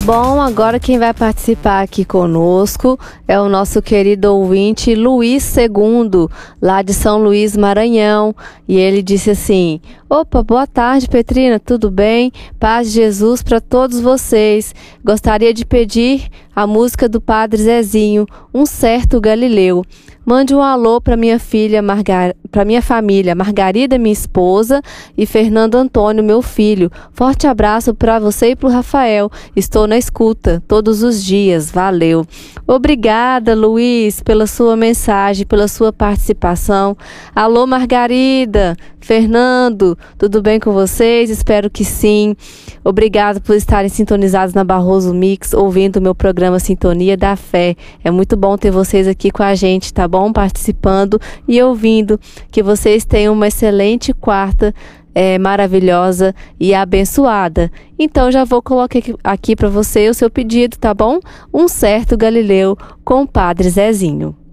Bom, agora quem vai participar aqui conosco é o nosso querido ouvinte Luiz Segundo, lá de São Luís, Maranhão. E ele disse assim: opa, boa tarde, Petrina, tudo bem? Paz de Jesus para todos vocês. Gostaria de pedir a música do Padre Zezinho, Um Certo Galileu. Mande um alô para minha filha, para minha família, Margarida, minha esposa, e Fernando Antônio, meu filho. Forte abraço para você e para o Rafael. Estou na escuta todos os dias. Valeu. Obrigada, Luiz, pela sua mensagem, pela sua participação. Alô, Margarida, Fernando, tudo bem com vocês? Espero que sim. Obrigado por estarem sintonizados na Barroso Mix, ouvindo o meu programa Sintonia da Fé. É muito bom ter vocês aqui com a gente, tá bom? Participando e ouvindo. Que vocês tenham uma excelente quarta, maravilhosa e abençoada. Então já vou colocar aqui para você o seu pedido, tá bom? Um Certo Galileu com o Padre Zezinho.